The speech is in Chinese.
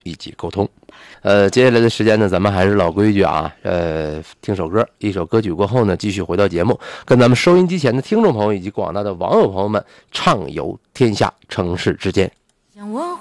以及沟通。接下来的时间呢，咱们还是老规矩啊，听首歌，一首歌曲过后呢，继续回到节目，跟咱们收音机前的听众朋友以及广大的网友朋友们畅游天下城市之间。